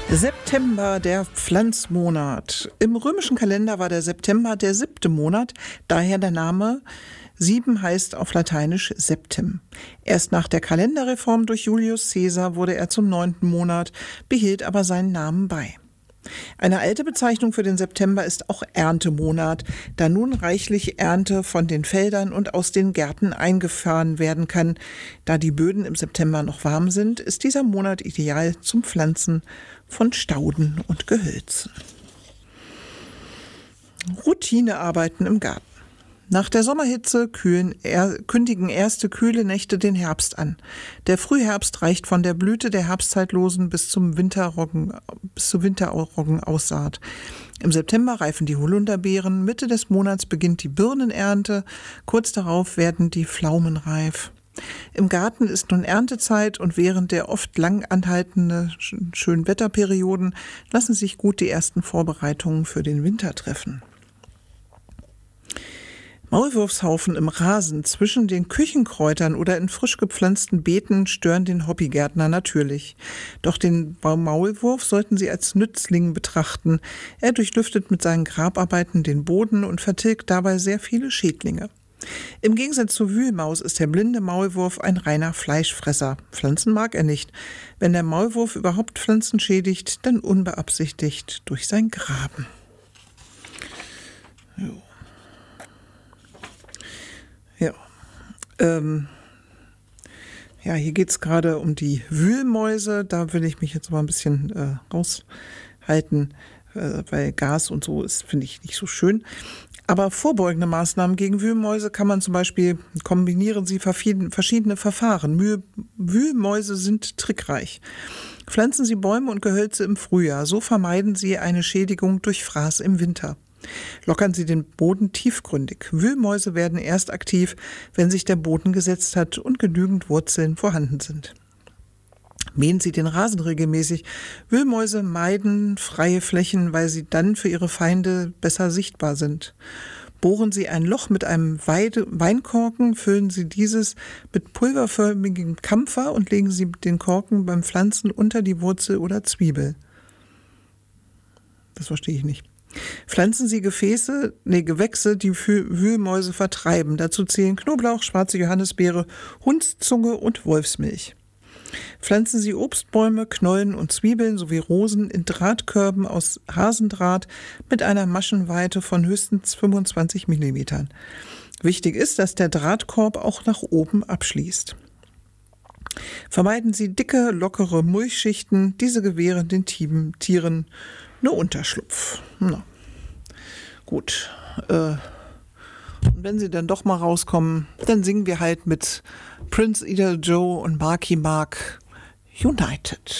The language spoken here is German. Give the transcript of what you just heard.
September, der Pflanzmonat. Im römischen Kalender war der September der 7. Monat, daher der Name. 7 heißt auf Lateinisch Septem. Erst nach der Kalenderreform durch Julius Caesar wurde er zum 9. Monat, behielt aber seinen Namen bei. Eine alte Bezeichnung für den September ist auch Erntemonat, da nun reichlich Ernte von den Feldern und aus den Gärten eingefahren werden kann. Da die Böden im September noch warm sind, ist dieser Monat ideal zum Pflanzen von Stauden und Gehölzen. Routinearbeiten im Garten. Nach der Sommerhitze kündigen erste kühle Nächte den Herbst an. Der Frühherbst reicht von der Blüte der Herbstzeitlosen bis zur Winterroggenaussaat. Im September reifen die Holunderbeeren, Mitte des Monats beginnt die Birnenernte, kurz darauf werden die Pflaumen reif. Im Garten ist nun Erntezeit und während der oft lang anhaltenden Schönwetterperioden lassen sich gut die ersten Vorbereitungen für den Winter treffen. Maulwurfshaufen im Rasen zwischen den Küchenkräutern oder in frisch gepflanzten Beeten stören den Hobbygärtner natürlich. Doch den Maulwurf sollten Sie als Nützling betrachten. Er durchlüftet mit seinen Grabarbeiten den Boden und vertilgt dabei sehr viele Schädlinge. Im Gegensatz zur Wühlmaus ist der blinde Maulwurf ein reiner Fleischfresser. Pflanzen mag er nicht. Wenn der Maulwurf überhaupt Pflanzen schädigt, dann unbeabsichtigt durch sein Graben. Jo. Hier geht es gerade um die Wühlmäuse. Da will ich mich jetzt mal ein bisschen raushalten, weil Gas und so ist, finde ich, nicht so schön. Aber vorbeugende Maßnahmen gegen Wühlmäuse kann man zum Beispiel, kombinieren Sie verschiedene Verfahren. Wühlmäuse sind trickreich. Pflanzen Sie Bäume und Gehölze im Frühjahr. So vermeiden Sie eine Schädigung durch Fraß im Winter. Lockern Sie den Boden tiefgründig. Wühlmäuse werden erst aktiv, wenn sich der Boden gesetzt hat und genügend Wurzeln vorhanden sind. Mähen Sie den Rasen regelmäßig. Wühlmäuse meiden freie Flächen, weil sie dann für ihre Feinde besser sichtbar sind. Bohren Sie ein Loch mit einem Weinkorken, füllen Sie dieses mit pulverförmigem Kampfer und legen Sie den Korken beim Pflanzen unter die Wurzel oder Zwiebel. Das verstehe ich nicht. Pflanzen Sie Gewächse, die Wühlmäuse vertreiben. Dazu zählen Knoblauch, schwarze Johannisbeere, Hundszunge und Wolfsmilch. Pflanzen Sie Obstbäume, Knollen und Zwiebeln sowie Rosen in Drahtkörben aus Hasendraht mit einer Maschenweite von höchstens 25 mm. Wichtig ist, dass der Drahtkorb auch nach oben abschließt. Vermeiden Sie dicke, lockere Mulchschichten. Diese gewähren den Tieren nur Unterschlupf. Na, gut. Und wenn sie dann doch mal rauskommen, dann singen wir halt mit Prince Idol Joe und Marky Mark United.